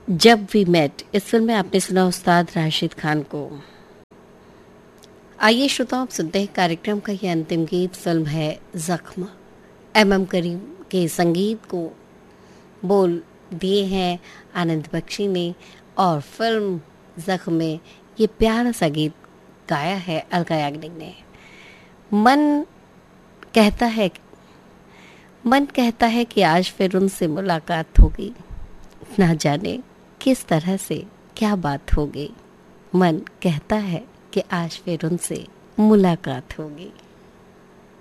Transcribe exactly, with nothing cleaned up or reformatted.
जब we met, इस film में आपने सुना उस्ताद राशिद खान को। आइए श्रोताओं, आप सुनते हैं कार्यक्रम का ये अंतिम गीत। फिल्म है जख्म। एम एम करीम के संगीत को बोल दिए हैं आनंद बख्शी ने, और फिल्म जख्म में ये प्यारा सा गीत गाया है अलका याग्निक ने। मन कहता है मन कहता है कि आज फिर उनसे मुलाकात होगी, ना जाने किस तरह से क्या बात होगी। मन कहता है कि आज फिर उनसे मुलाकात होगी।